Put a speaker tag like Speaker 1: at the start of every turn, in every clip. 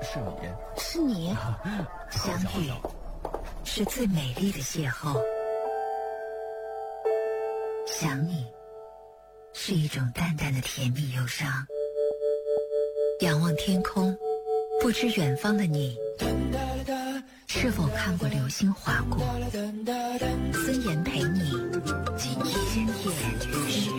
Speaker 1: 是你，
Speaker 2: 是你。相遇是最美丽的邂逅，想你是一种淡淡的甜蜜忧伤。仰望天空，不知远方的你是否看过流星划过。孙岩陪你今夜时。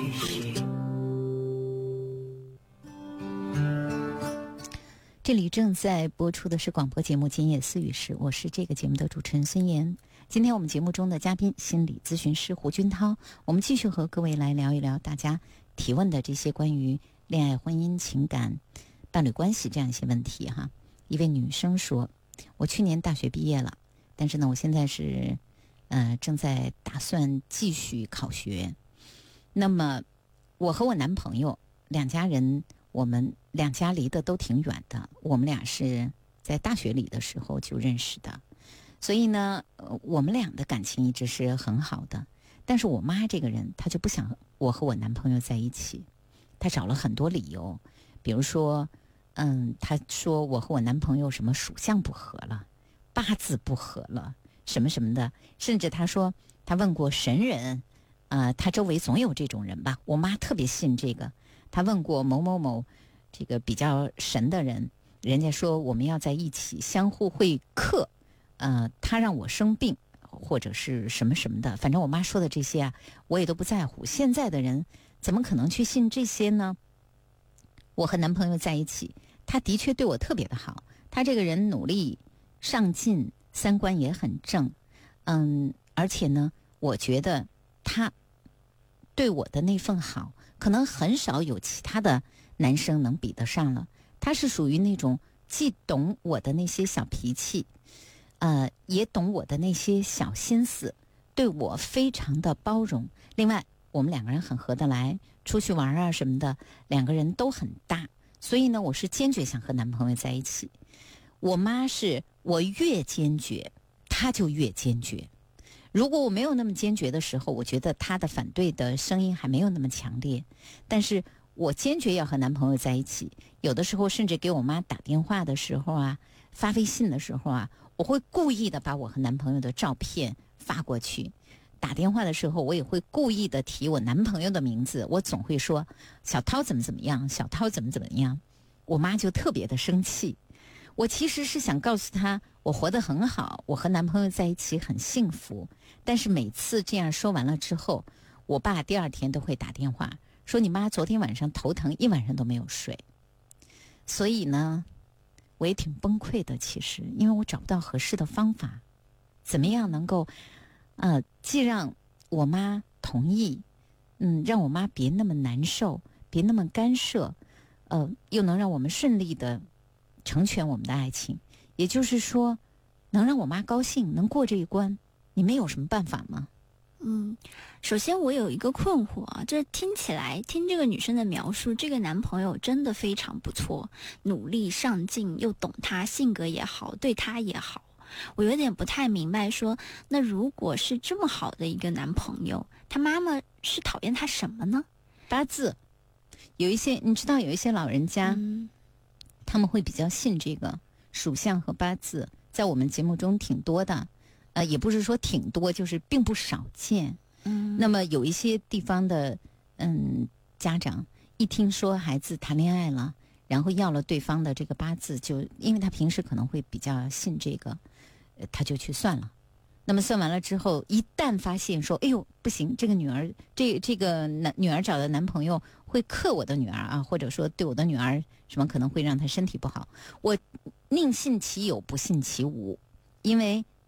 Speaker 2: 这里正在播出的是广播节目《今夜思语时》，我是这个节目的主持人孙岩。今天我们节目中的嘉宾，心理咨询师胡军涛，我们继续和各位来聊一聊大家提问的这些关于恋爱、婚姻、情感、伴侣关系这样一些问题哈。一位女生说，我去年大学毕业了，但是呢，我现在是正在打算继续考学。那么我和我男朋友两家人，我们两家离得都挺远的，我们俩是在大学里的时候就认识的，所以呢，我们俩的感情一直是很好的。但是我妈这个人，她就不想我和我男朋友在一起，她找了很多理由，比如说，她说我和我男朋友什么属相不合了，八字不合了，什么什么的，甚至她说她问过神人，她周围总有这种人吧，我妈特别信这个。他问过某某某这个比较神的人，人家说我们要在一起相互会克，他让我生病或者是什么什么的，反正我妈说的这些啊，我也都不在乎。现在的人怎么可能去信这些呢？我和男朋友在一起，他的确对我特别的好，他这个人努力上进，三观也很正，而且呢，我觉得他对我的那份好，可能很少有其他的男生能比得上了。他是属于那种既懂我的那些小脾气，也懂我的那些小心思，对我非常的包容。另外，我们两个人很合得来，出去玩啊什么的，两个人都很大。所以呢，我是坚决想和男朋友在一起。我妈是我越坚决，她就越坚决。如果我没有那么坚决的时候，我觉得他的反对的声音还没有那么强烈，但是我坚决要和男朋友在一起。有的时候甚至给我妈打电话的时候啊，发微信的时候啊，我会故意的把我和男朋友的照片发过去。打电话的时候，我也会故意的提我男朋友的名字，我总会说小涛怎么怎么样，小涛怎么怎么样。我妈就特别的生气。我其实是想告诉她，我活得很好，我和男朋友在一起很幸福。但是每次这样说完了之后，我爸第二天都会打电话说，你妈昨天晚上头疼，一晚上都没有睡。所以呢，我也挺崩溃的，其实因为我找不到合适的方法，怎么样能够既让我妈同意，让我妈别那么难受，别那么干涉，又能让我们顺利的成全我们的爱情，也就是说能让我妈高兴，能过这一关。你们有什么办法吗？
Speaker 3: 首先我有一个困惑啊，这听起来听这个女生的描述，这个男朋友真的非常不错，努力上进，又懂她，性格也好，对她也好。我有点不太明白说，那如果是这么好的一个男朋友，他妈妈是讨厌他什么呢？
Speaker 2: 八字。有一些你知道，有一些老人家，他们会比较信这个属相和八字，在我们节目中挺多的。也不是说挺多，就是并不少见。那么有一些地方的家长一听说孩子谈恋爱了，然后要了对方的这个八字，就因为他平时可能会比较信这个，他就去算了。那么算完了之后，一旦发现说，哎呦不行，这个女儿这个女儿找的男朋友会克我的女儿啊，或者说对我的女儿什么可能会让她身体不好，我宁信其有不信其无。因为